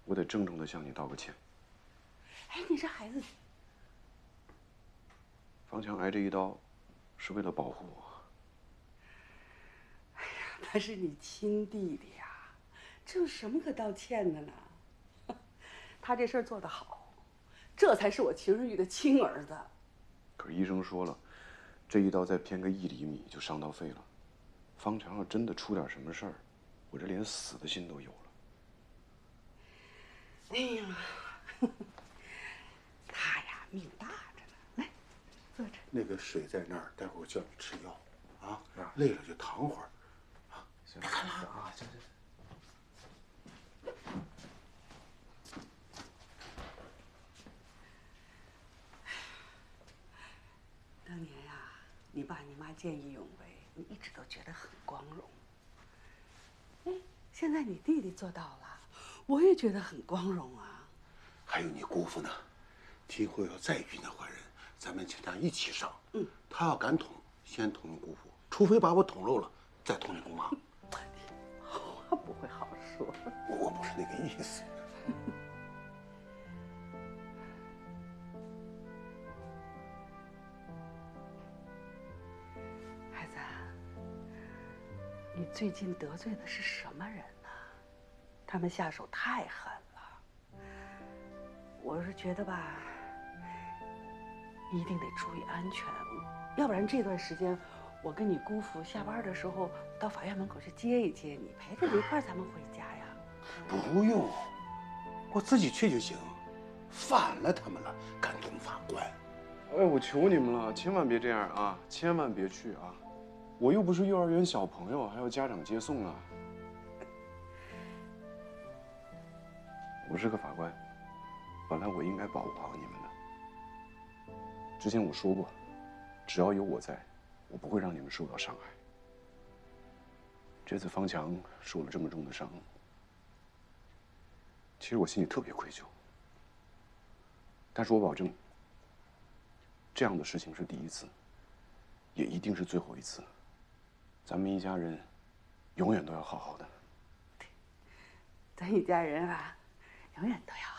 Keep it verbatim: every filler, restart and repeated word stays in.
我得郑重的向你道个歉。 哎，你这孩子， 方强挨这一刀，是为了保护我。 哎呀，他是你亲弟弟呀，这有什么可道歉的呢？他这事儿做得好，这才是我秦润玉的亲儿子。 可是医生说了，这一刀再偏个一厘米就伤到肺了。方强要真的出点什么事儿，我这连死的心都有了。 哎呀，他呀命大着呢。来，坐着。 那个水在那儿，待会儿我叫你吃药，啊，累了就躺会儿，啊， 行，行啊，行行。 当年呀，你爸你妈见义勇为，你一直都觉得很光荣。哎，现在你弟弟做到了，我也觉得很光荣啊。 还有你姑父呢，今后要再遇那坏人，咱们请他一起上。嗯，他要敢捅，先捅你姑父，除非把我捅漏了，再捅你姑妈。 话不会好说。 我我不是那个意思。 孩子，你最近得罪的是什么人呢？他们下手太狠了。我是觉得吧，一定得注意安全，要不然这段时间，我跟你姑父下班的时候到法院门口去接一接你，陪着你一块儿咱们回家呀。 不用，我自己去就行。反了他们了，敢捅法官？ 哎，我求你们了，千万别这样啊！千万别去啊！我又不是幼儿园小朋友，还要家长接送啊！我是个法官，本来我应该保护好你们的。之前我说过，只要有我在，我不会让你们受到伤害。这次方强受了这么重的伤，其实我心里特别愧疚。但是我保证，这样的事情是第一次，也一定是最后一次。咱们一家人，永远都要好好的。 咱一家人啊，永远都要。